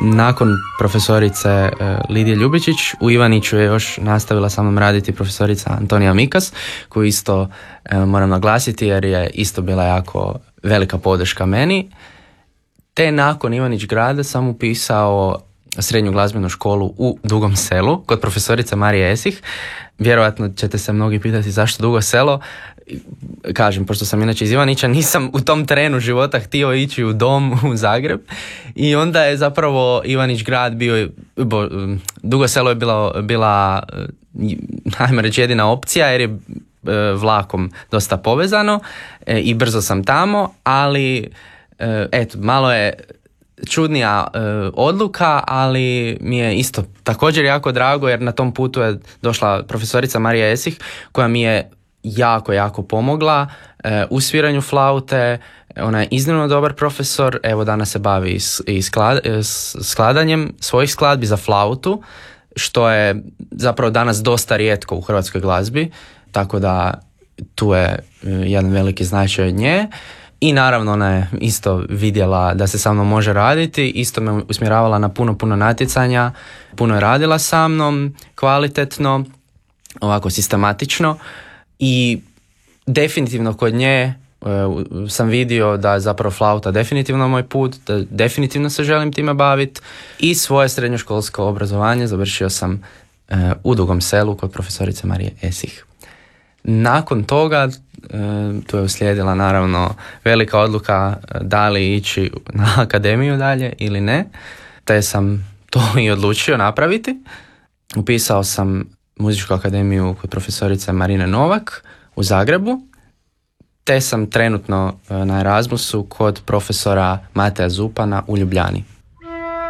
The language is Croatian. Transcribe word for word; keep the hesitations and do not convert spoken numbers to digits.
Nakon profesorice Lidije Ljubičić u Ivaniću je još nastavila sa mnom raditi profesorica Antonija Mikas, koju isto moram naglasiti jer je isto bila jako velika podrška meni. Te nakon Ivanić Grada sam upisao srednju glazbenu školu u Dugom Selu kod profesorice Marije Esih. Vjerojatno ćete se mnogi pitati zašto Dugo Selo. Kažem, pošto sam inače iz Ivanića, nisam u tom trenu života htio ići u dom u Zagreb i onda je zapravo Ivanić Grad bio, bo, Dugo Selo je bila, bila ajmo reći, jedina opcija jer je vlakom dosta povezano i brzo sam tamo, ali eto, malo je čudnija e, odluka, ali mi je isto također jako drago jer na tom putu je došla profesorica Marija Esih koja mi je jako, jako pomogla e, u sviranju flaute. Ona je iznimno dobar profesor, evo danas se bavi s, i sklad, s skladanjem svojih skladbi za flautu, što je zapravo danas dosta rijetko u hrvatskoj glazbi, tako da tu je jedan veliki značaj od nje. I naravno ona je isto vidjela da se sa mnom može raditi, isto me usmjeravala na puno, puno natjecanja, puno je radila sa mnom, kvalitetno, ovako sistematično i definitivno kod nje e, sam vidio da je zapravo flauta definitivno moj put, da definitivno se želim time baviti i svoje srednjoškolsko obrazovanje završio sam e, u Dugom Selu kod profesorice Marije Esih. Nakon toga tu je uslijedila naravno velika odluka da li ići na akademiju dalje ili ne, te sam to i odlučio napraviti. Upisao sam muzičku akademiju kod profesorice Marine Novak u Zagrebu, te sam trenutno na Erasmusu kod profesora Mateja Zupana u Ljubljani.